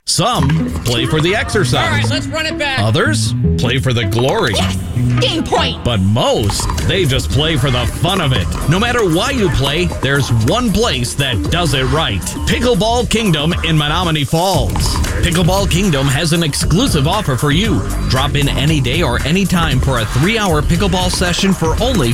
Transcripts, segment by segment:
Some play for the exercise. All right, let's run it back. Others play for the glory. Yes! Game point! But most, they just play for the fun of it. No matter why you play, there's one place that does it right. Pickleball Kingdom in Menomonee Falls. Pickleball Kingdom has an exclusive offer for you. Drop in any day or any time for a 3-hour pickleball session for only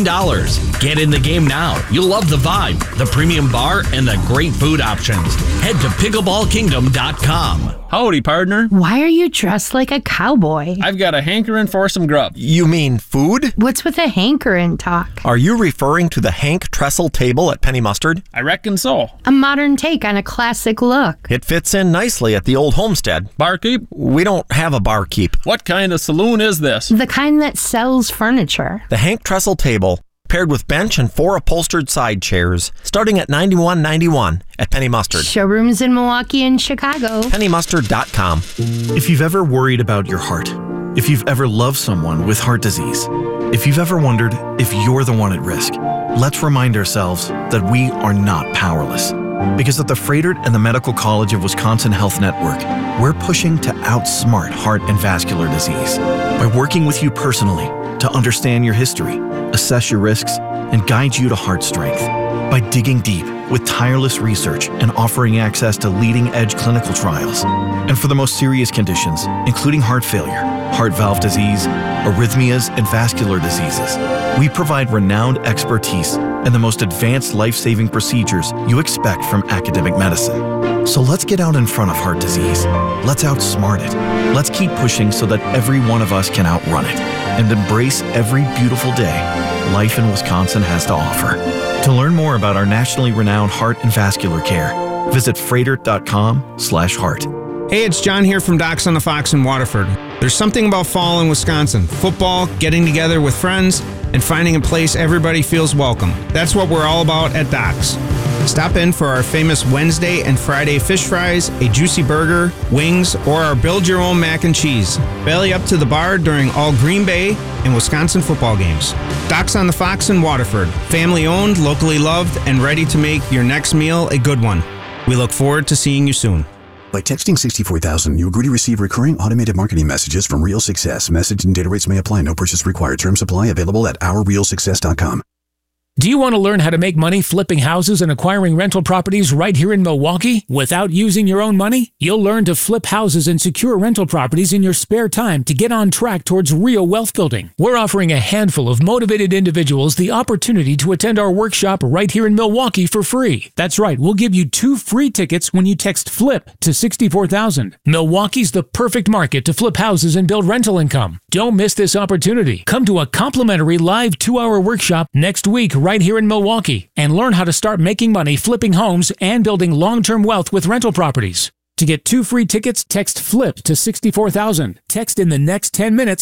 $15. Get in the game now. You'll love the vibe, the premium bar, and the great food options. Head to pickleballkingdom.com. Howdy, partner. Why are you dressed like a cowboy? I've got a hankering for some grub. You mean food? What's with the hankering talk? Are you referring to the Hank Trestle table at Penny Mustard? I reckon so. A modern take on a classic look. It fits in nicely at the old homestead. Barkeep? We don't have a barkeep. What kind of saloon is this? The kind that sells furniture. The Hank Trestle table, paired with bench and 4 upholstered side chairs, starting at $91.91 at Penny Mustard. Showrooms in Milwaukee and Chicago. PennyMustard.com. If you've ever worried about your heart, if you've ever loved someone with heart disease, if you've ever wondered if you're the one at risk, let's remind ourselves that we are not powerless. Because at the Froedtert and the Medical College of Wisconsin Health Network, we're pushing to outsmart heart and vascular disease by working with you personally to understand your history, assess your risks, and guide you to heart strength. By digging deep with tireless research and offering access to leading-edge clinical trials. And for the most serious conditions, including heart failure, heart valve disease, arrhythmias, and vascular diseases, we provide renowned expertise and the most advanced life-saving procedures you expect from academic medicine. So let's get out in front of heart disease. Let's outsmart it. Let's keep pushing so that every one of us can outrun it and embrace every beautiful day life in Wisconsin has to offer. To learn more about our nationally renowned heart and vascular care, visit Froedtert.com/heart. Hey, it's John here from Docks on the Fox in Waterford. There's something about fall in Wisconsin. Football, getting together with friends, and finding a place everybody feels welcome. That's what we're all about at Docks. Stop in for our famous Wednesday and Friday fish fries, a juicy burger, wings, or our build-your-own mac and cheese. Belly up to the bar during all Green Bay and Wisconsin football games. Docks on the Fox in Waterford. Family-owned, locally loved, and ready to make your next meal a good one. We look forward to seeing you soon. By texting 64000, you agree to receive recurring automated marketing messages from Real Success. Message and data rates may apply. No purchase required. Terms apply. Available at ourrealsuccess.com. Do you want to learn how to make money flipping houses and acquiring rental properties right here in Milwaukee without using your own money? You'll learn to flip houses and secure rental properties in your spare time to get on track towards real wealth building. We're offering a handful of motivated individuals the opportunity to attend our workshop right here in Milwaukee for free. That's right, we'll give you 2 free tickets when you text FLIP to 64,000. Milwaukee's the perfect market to flip houses and build rental income. Don't miss this opportunity. Come to a complimentary live 2-hour workshop next week right here in Milwaukee and learn how to start making money flipping homes and building long-term wealth with rental properties. To get 2 free tickets, text FLIP to 64,000. Text in the next 10 minutes